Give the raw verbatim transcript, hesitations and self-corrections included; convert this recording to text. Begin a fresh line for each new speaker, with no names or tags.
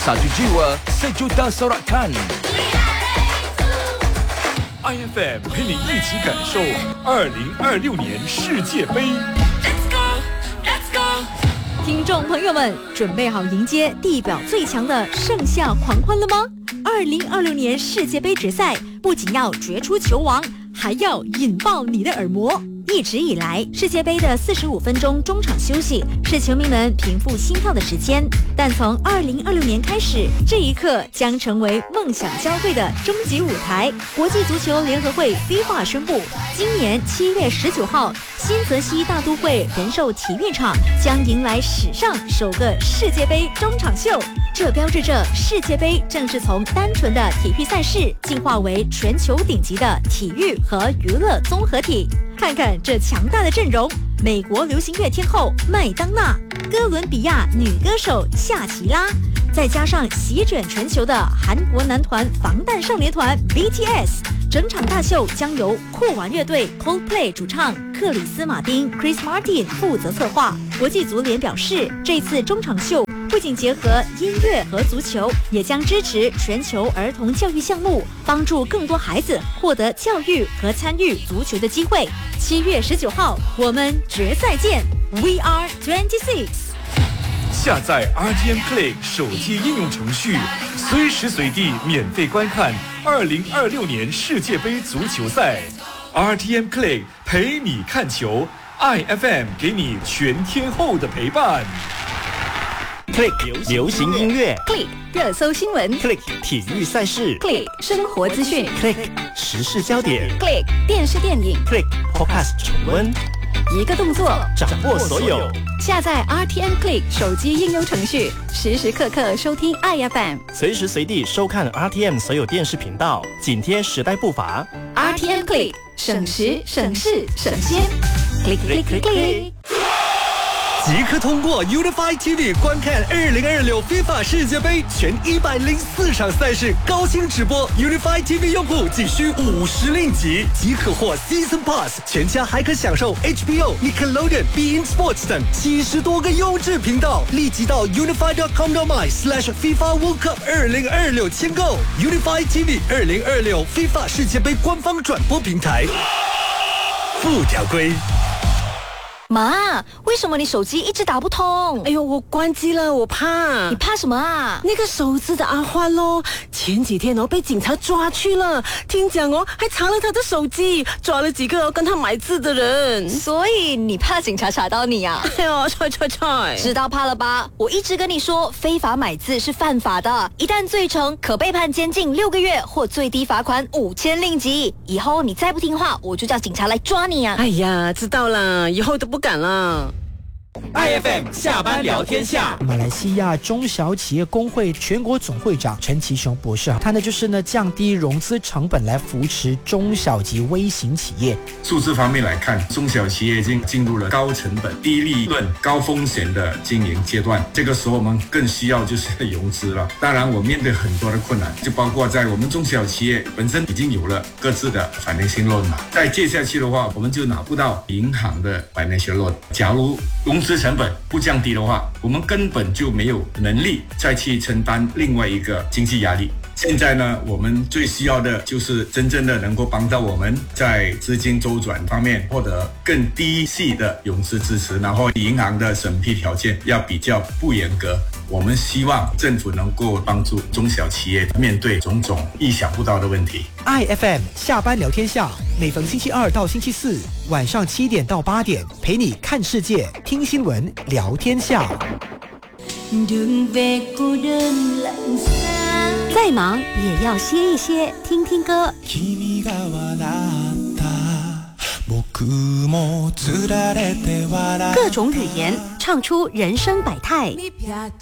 Satu jiwa, sejuta sorakan.
I F M 陪你一起感受二零二六年世界杯。
Let's go, let's go。
听众朋友们，准备好迎接地表最强的盛夏狂欢了吗？二零二六年世界杯决赛不仅要决出球王，还要引爆你的耳膜。一直以来，世界杯的四十五分钟中场休息是球迷们平复心跳的时间，但从二零二六年开始，这一刻将成为梦想交汇的终极舞台。国际足球联合会 FIFA 宣布，今年七月十九号，新泽西大都会人寿体育场将迎来史上首个世界杯中场秀。这标志着世界杯正式从单纯的体育赛事进化为全球顶级的体育和娱乐综合体。看看这强大的阵容：美国流行乐天后麦当娜，哥伦比亚女歌手夏奇拉，再加上席卷全球的韩国男团防弹少年团 B T S。整场大秀将由酷玩乐队 Coldplay 主唱克里斯马丁 Chris Martin 负责策划。国际足联表示，这次中场秀不仅结合音乐和足球，也将支持全球儿童教育项目，帮助更多孩子获得教育和参与足球的机会。七月十九号，我们决赛见 ！We are twenty-six。
下载 R T M Play 手机应用程序，随时随地免费观看二零二六年世界杯足球赛。R T M Play 陪你看球 ，I F M 给你全天候的陪伴。
Click 流行音乐
，Click 热搜新闻
，Click 体育赛事
，Click 生活资讯
，Click 时事焦点
，Click 电视电影
，Click Podcast 重温。
一个动作
掌握所有，
下载 R T M Click 手机应用程序，时时刻刻收听 I F M，
随时随地收看 R T M 所有电视频道，紧贴时代步伐。
R T M Click 省时省事省先 ，Click Click Click Click。
即刻通过 Unify T V 观看二零二六 FIFA 世界杯全一百零四场赛事高清直播。Unify T V 用户仅需五十令吉即可获 Season Pass， 全家还可享受 H B O、Nickelodeon、beIN Sports 等七十多个优质频道。立即到 unify dot com dot my slash FIFA World Cup 二零二六签购 Unify T V 二零二六 FIFA 世界杯官方转播平台。附条规。
妈，为什么你手机一直打不通？
哎呦，我关机了，我怕。
你怕什么啊？
那个手指的阿欢咯，前几天哦被警察抓去了，听讲哦还查了他的手机，抓了几个、哦、跟他买字的人。
所以你怕警察查到你啊？
哎呦，踹踹踹！
知道怕了吧？我一直跟你说，非法买字是犯法的，一旦罪成，可被判监禁六个月或最低罚款五千令吉。以后你再不听话，我就叫警察来抓你啊！
哎呀，知道了，以后都不敢了。
I F M 下班聊天下，
马来西亚中小企业工会全国总会长陈其雄博士谈的就是呢降低融资成本来扶持中小及微型企业。
数字方面来看，中小企业已经进入了高成本、低利润、高风险的经营阶段，这个时候我们更需要就是融资了。当然，我面对很多的困难，就包括在我们中小企业本身已经有了各自的 financial loan 嘛，再接下去的话，我们就拿不到银行的 financial loan。假如融资成本不降低的话，我们根本就没有能力再去承担另外一个经济压力。现在呢，我们最需要的就是真正的能够帮到我们在资金周转方面获得更低息的融资支持，然后银行的审批条件要比较不严格。我们希望政府能够帮助中小企业面对种种意想不到的问题。
I F M 下班聊天下，每逢星期二到星期四晚上七点到八点，陪你看世界、听新闻、聊天下。
再忙也要歇一歇，听听歌。各种语言，唱出人生百态。